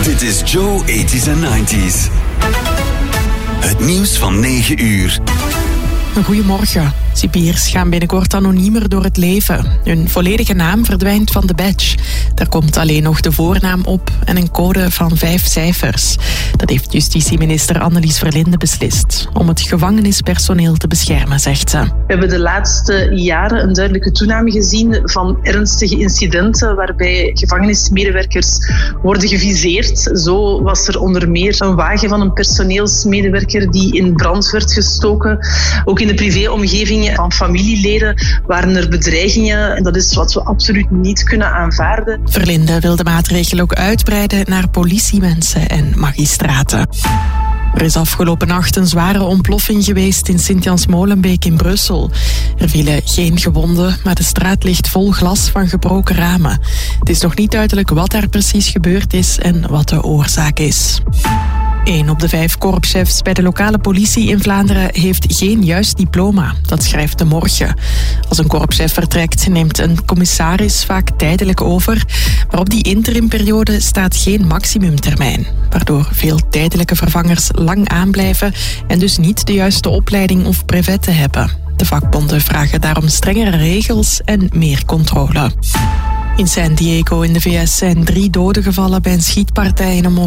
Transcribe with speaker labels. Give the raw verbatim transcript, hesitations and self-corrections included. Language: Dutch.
Speaker 1: Dit is Joe eighties and nineties. Het nieuws van negen uur.
Speaker 2: Goedemorgen. Cipiers gaan binnenkort anoniemer door het leven. Hun volledige naam verdwijnt van de badge. Daar komt alleen nog de voornaam op en een code van vijf cijfers. Dat heeft justitieminister Annelies Verlinde beslist. Om het gevangenispersoneel te beschermen, zegt ze.
Speaker 3: We hebben de laatste jaren een duidelijke toename gezien van ernstige incidenten waarbij gevangenismedewerkers worden geviseerd. Zo was er onder meer een wagen van een personeelsmedewerker die in brand werd gestoken. Ook in de privéomgeving van familieleden waren er bedreigingen. En dat is wat we absoluut niet kunnen aanvaarden.
Speaker 2: Verlinde wil de maatregel ook uitbreiden naar politiemensen en magistraten. Er is afgelopen nacht een zware ontploffing geweest in Sint-Jans-Molenbeek in Brussel. Er vielen geen gewonden, maar de straat ligt vol glas van gebroken ramen. Het is nog niet duidelijk wat daar precies gebeurd is en wat de oorzaak is. Eén op de vijf korpschefs bij de lokale politie in Vlaanderen heeft geen juist diploma. Dat schrijft De Morgen. Als een korpschef vertrekt, neemt een commissaris vaak tijdelijk over. Maar op die interimperiode staat geen maximumtermijn. Waardoor veel tijdelijke vervangers lang aanblijven en dus niet de juiste opleiding of brevetten hebben. De vakbonden vragen daarom strengere regels en meer controle. In San Diego in de V S zijn drie doden gevallen bij een schietpartij in een moslim.